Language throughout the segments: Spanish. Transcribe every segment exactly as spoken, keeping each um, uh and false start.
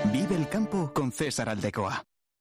Vive el campo con César Aldecoa.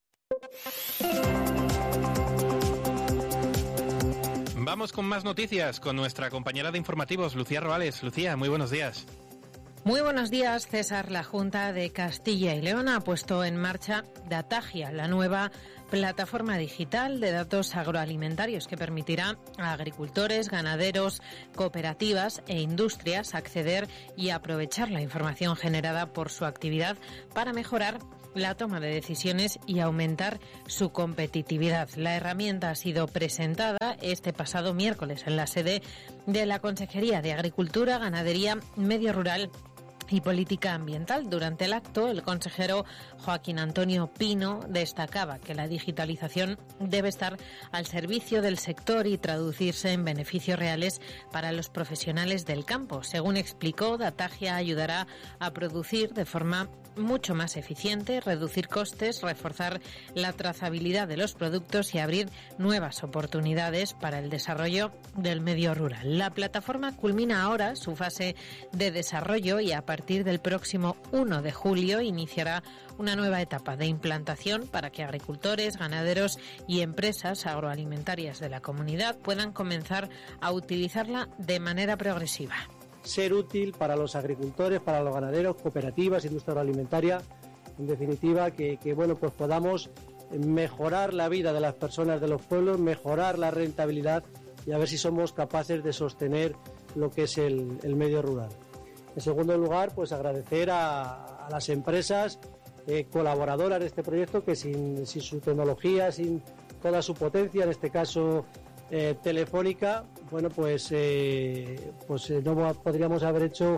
Vamos con más noticias con nuestra compañera de informativos, Lucía Roales. Lucía, muy buenos días. Muy buenos días, César. La Junta de Castilla y León ha puesto en marcha Datagia, la nueva plataforma digital de datos agroalimentarios que permitirá a agricultores, ganaderos, cooperativas e industrias acceder y aprovechar la información generada por su actividad para mejorar la toma de decisiones y aumentar su competitividad. La herramienta ha sido presentada este pasado miércoles en la sede de la Consejería de Agricultura, Ganadería, Medio Rural y Política Ambiental. Durante el acto, el consejero Joaquín Antonio Pino destacaba que la digitalización debe estar al servicio del sector y traducirse en beneficios reales para los profesionales del campo. Según explicó, Datagia ayudará a producir de forma mucho más eficiente, reducir costes, reforzar la trazabilidad de los productos y abrir nuevas oportunidades para el desarrollo del medio rural. La plataforma culmina ahora su fase de desarrollo y a A partir del próximo uno de julio iniciará una nueva etapa de implantación para que agricultores, ganaderos y empresas agroalimentarias de la comunidad puedan comenzar a utilizarla de manera progresiva. Ser útil para los agricultores, para los ganaderos, cooperativas, industria agroalimentaria, en definitiva que, que bueno, pues podamos mejorar la vida de las personas de los pueblos, mejorar la rentabilidad y a ver si somos capaces de sostener lo que es el, el medio rural. En segundo lugar, pues agradecer a, a las empresas eh, colaboradoras de este proyecto que sin, sin su tecnología, sin toda su potencia, en este caso eh, telefónica, bueno, pues, eh, pues eh, no podríamos haber hecho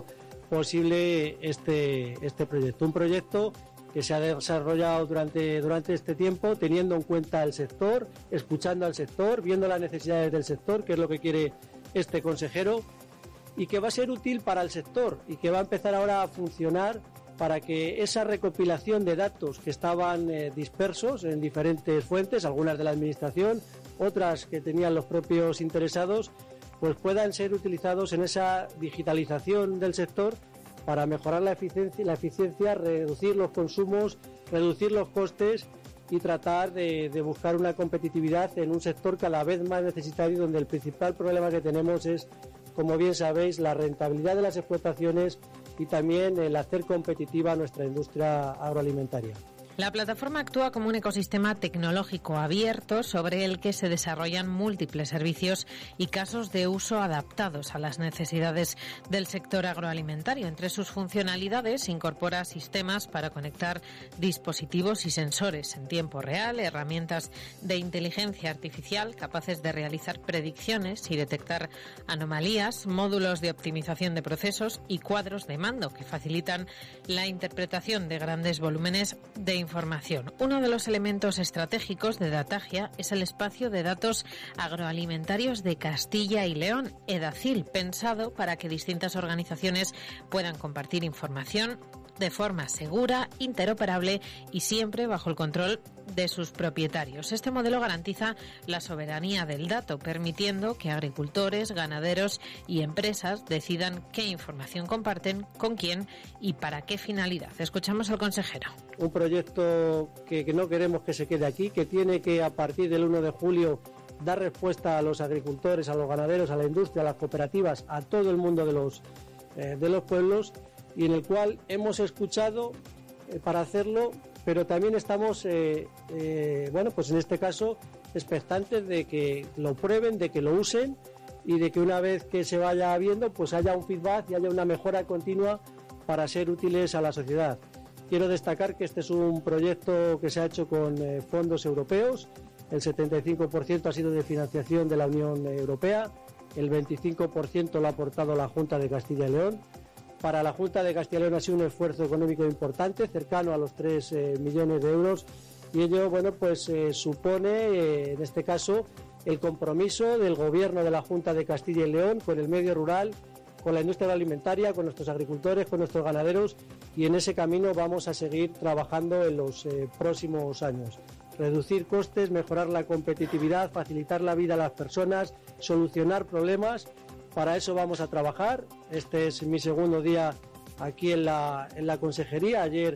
posible este, este proyecto. Un proyecto que se ha desarrollado durante, durante este tiempo, teniendo en cuenta el sector, escuchando al sector, viendo las necesidades del sector, que es lo que quiere este consejero, y que va a ser útil para el sector y que va a empezar ahora a funcionar para que esa recopilación de datos que estaban eh, dispersos en diferentes fuentes, algunas de la Administración, otras que tenían los propios interesados, pues puedan ser utilizados en esa digitalización del sector para mejorar la eficiencia, la eficiencia, reducir los consumos, reducir los costes y tratar de, de buscar una competitividad en un sector cada vez más necesitado y donde el principal problema que tenemos es, como bien sabéis, la rentabilidad de las explotaciones y también el hacer competitiva a nuestra industria agroalimentaria. La plataforma actúa como un ecosistema tecnológico abierto sobre el que se desarrollan múltiples servicios y casos de uso adaptados a las necesidades del sector agroalimentario. Entre sus funcionalidades incorpora sistemas para conectar dispositivos y sensores en tiempo real, herramientas de inteligencia artificial capaces de realizar predicciones y detectar anomalías, módulos de optimización de procesos y cuadros de mando que facilitan la interpretación de grandes volúmenes de información. Información. Uno de los elementos estratégicos de Datagia es el espacio de datos agroalimentarios de Castilla y León, EDACIL, pensado para que distintas organizaciones puedan compartir información de forma segura, interoperable y siempre bajo el control de sus propietarios. Este modelo garantiza la soberanía del dato, permitiendo que agricultores, ganaderos y empresas decidan qué información comparten, con quién y para qué finalidad. Escuchamos al consejero. Un proyecto que, que no queremos que se quede aquí, que tiene que a partir del uno de julio dar respuesta a los agricultores, a los ganaderos, a la industria, a las cooperativas, a todo el mundo de los, eh, de los pueblos, y en el cual hemos escuchado eh, para hacerlo, pero también estamos, eh, eh, bueno, pues en este caso, expectantes de que lo prueben, de que lo usen y de que una vez que se vaya viendo, pues haya un feedback y haya una mejora continua para ser útiles a la sociedad. Quiero destacar que este es un proyecto que se ha hecho con eh, fondos europeos. El setenta y cinco por ciento ha sido de financiación de la Unión Europea, el veinticinco por ciento lo ha aportado la Junta de Castilla y León. Para la Junta de Castilla y León ha sido un esfuerzo económico importante, cercano a los tres eh, millones de euros, y ello, bueno, pues eh, supone, eh, en este caso, el compromiso del Gobierno de la Junta de Castilla y León con el medio rural, con la industria alimentaria, con nuestros agricultores, con nuestros ganaderos, y en ese camino vamos a seguir trabajando en los eh, próximos años. Reducir costes, mejorar la competitividad, facilitar la vida a las personas, solucionar problemas. Para eso vamos a trabajar. Este es mi segundo día aquí en la, en la consejería. Ayer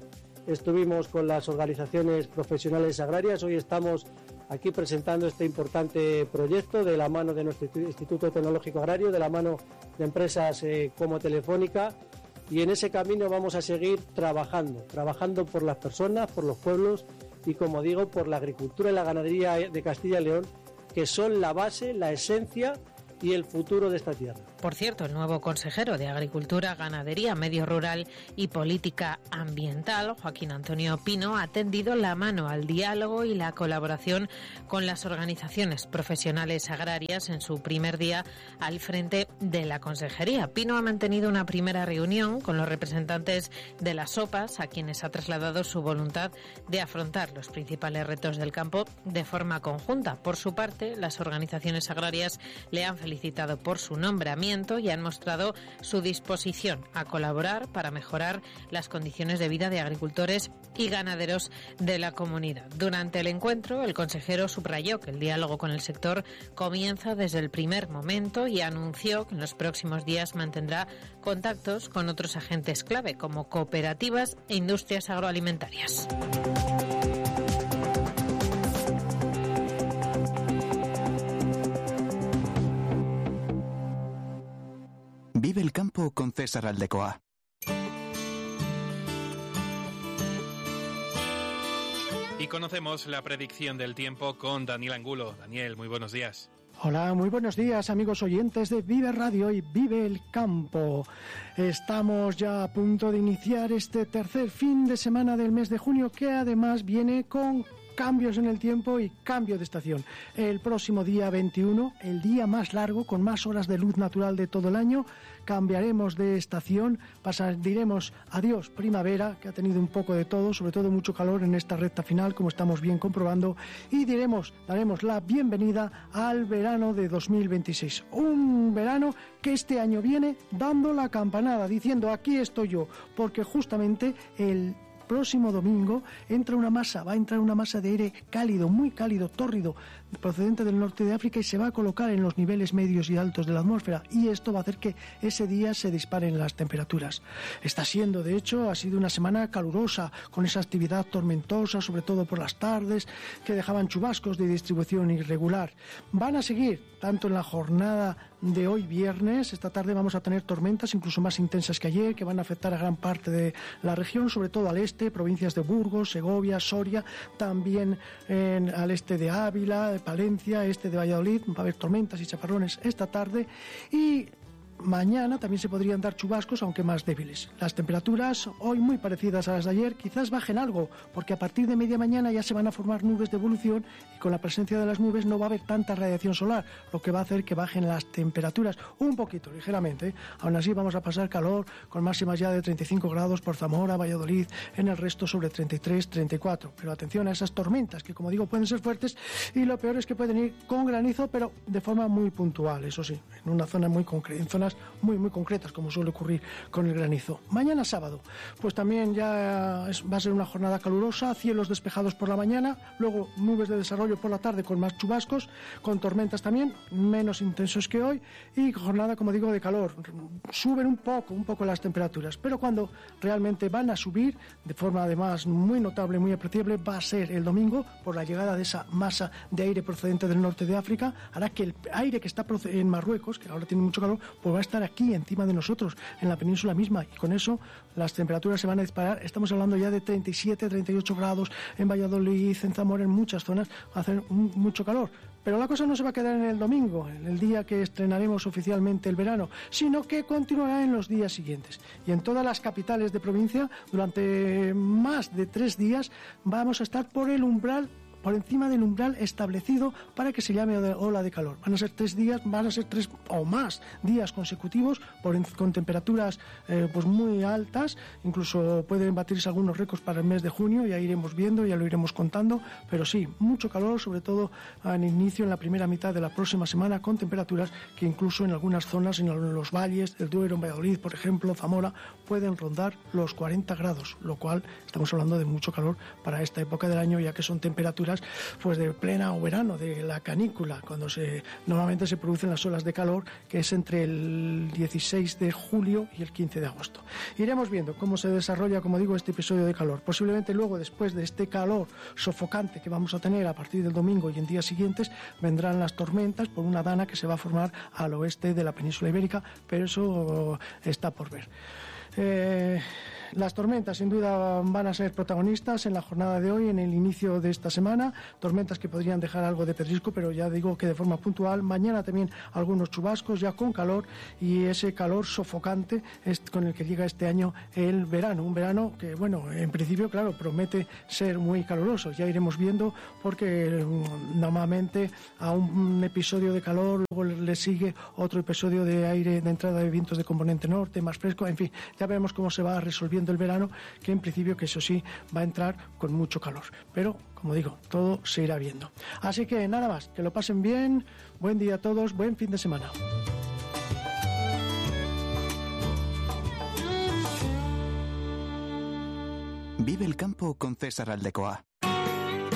estuvimos con las organizaciones profesionales agrarias. Hoy estamos aquí presentando este importante proyecto de la mano de nuestro Instituto Tecnológico Agrario, de la mano de empresas eh, como Telefónica, y en ese camino vamos a seguir trabajando, trabajando por las personas, por los pueblos y, como digo, por la agricultura y la ganadería de Castilla y León, que son la base, la esencia y el futuro de esta tierra. Por cierto, el nuevo consejero de Agricultura, Ganadería, Medio Rural y Política Ambiental, Joaquín Antonio Pino, ha tendido la mano al diálogo y la colaboración con las organizaciones profesionales agrarias en su primer día al frente de la consejería. Pino ha mantenido una primera reunión con los representantes de las OPAs, a quienes ha trasladado su voluntad de afrontar los principales retos del campo de forma conjunta. Por su parte, las organizaciones agrarias le han felicitado por su nombramiento y han mostrado su disposición a colaborar para mejorar las condiciones de vida de agricultores y ganaderos de la comunidad. Durante el encuentro, el consejero subrayó que el diálogo con el sector comienza desde el primer momento y anunció que en los próximos días mantendrá contactos con otros agentes clave, como cooperativas e industrias agroalimentarias. Vive el campo con César Aldecoa. Y conocemos la predicción del tiempo con Daniel Angulo. Daniel, muy buenos días. Hola, muy buenos días, amigos oyentes de Vive Radio y Vive el Campo. Estamos ya a punto de iniciar este tercer fin de semana del mes de junio, que además viene con cambios en el tiempo y cambio de estación. El próximo día veintiuno, el día más largo, con más horas de luz natural de todo el año, cambiaremos de estación, pasar, diremos adiós primavera, que ha tenido un poco de todo, sobre todo mucho calor en esta recta final, como estamos bien comprobando, y diremos, daremos la bienvenida al verano de dos mil veintiséis. Un verano que este año viene dando la campanada, diciendo aquí estoy yo, porque justamente el próximo domingo entra una masa, va a entrar una masa de aire cálido, muy cálido, tórrido, procedente del norte de África, y se va a colocar en los niveles medios y altos de la atmósfera, y esto va a hacer que ese día se disparen las temperaturas. Está siendo, de hecho, ha sido una semana calurosa, con esa actividad tormentosa, sobre todo por las tardes, que dejaban chubascos de distribución irregular. Van a seguir, tanto en la jornada de hoy viernes, esta tarde vamos a tener tormentas incluso más intensas que ayer, que van a afectar a gran parte de la región, sobre todo al este, provincias de Burgos, Segovia, Soria, también en, al este de Ávila, de Palencia, este de Valladolid. Va a haber tormentas y chaparrones esta tarde, y mañana también se podrían dar chubascos, aunque más débiles. Las temperaturas hoy muy parecidas a las de ayer, quizás bajen algo, porque a partir de media mañana ya se van a formar nubes de evolución, y con la presencia de las nubes no va a haber tanta radiación solar, lo que va a hacer que bajen las temperaturas un poquito, ligeramente, ¿eh? Aún así vamos a pasar calor, con máximas ya de treinta y cinco grados por Zamora, Valladolid, en el resto sobre treinta y tres, treinta y cuatro. Pero atención a esas tormentas, que como digo pueden ser fuertes, y lo peor es que pueden ir con granizo, pero de forma muy puntual, eso sí, en una zona muy concreta, en zonas muy muy concretas, como suele ocurrir con el granizo. Mañana sábado, pues también ya es, va a ser una jornada calurosa, cielos despejados por la mañana, luego nubes de desarrollo por la tarde con más chubascos, con tormentas también, menos intensos que hoy, y jornada, como digo, de calor. Suben un poco, un poco las temperaturas, pero cuando realmente van a subir, de forma además muy notable, muy apreciable, va a ser el domingo, por la llegada de esa masa de aire procedente del norte de África, hará que el aire que está en Marruecos, que ahora tiene mucho calor, pues va a estar aquí encima de nosotros, en la península misma, y con eso las temperaturas se van a disparar. Estamos hablando ya de treinta y siete, treinta y ocho grados en Valladolid, en Zamora, en muchas zonas va a hacer un, mucho calor. Pero la cosa no se va a quedar en el domingo, en el día que estrenaremos oficialmente el verano, sino que continuará en los días siguientes. Y en todas las capitales de provincia, durante más de tres días, vamos a estar por el umbral, por encima del umbral establecido para que se llame ola de calor. Van a ser tres días, van a ser tres o más días consecutivos por, con temperaturas eh, pues muy altas, incluso pueden batirse algunos récords para el mes de junio, ya iremos viendo, ya lo iremos contando, pero sí, mucho calor, sobre todo al inicio, en la primera mitad de la próxima semana, con temperaturas que incluso en algunas zonas, en los valles del Duero, en Valladolid, por ejemplo, Zamora, pueden rondar los cuarenta grados, lo cual estamos hablando de mucho calor para esta época del año, ya que son temperaturas épocas pues de plena o verano, de la canícula, cuando se normalmente se producen las olas de calor, que es entre el dieciséis de julio y el quince de agosto. Iremos viendo cómo se desarrolla, como digo, este episodio de calor. Posiblemente luego, después de este calor sofocante que vamos a tener a partir del domingo y en días siguientes, vendrán las tormentas por una dana que se va a formar al oeste de la península ibérica, pero eso está por ver. Eh, las tormentas sin duda van a ser protagonistas en la jornada de hoy, en el inicio de esta semana, tormentas que podrían dejar algo de pedrisco, pero ya digo que de forma puntual. Mañana también algunos chubascos ya con calor, y ese calor sofocante es con el que llega este año el verano, un verano que, bueno, en principio, claro, promete ser muy caluroso. Ya iremos viendo, porque normalmente a un episodio de calor luego le sigue otro episodio de aire, de entrada de vientos de componente norte, más fresco. En fin, ya veremos cómo se va resolviendo el verano, que en principio, que eso sí, va a entrar con mucho calor, pero como digo, todo se irá viendo. Así que nada más, que lo pasen bien, buen día a todos, buen fin de semana. Vive el campo con César Aldecoa.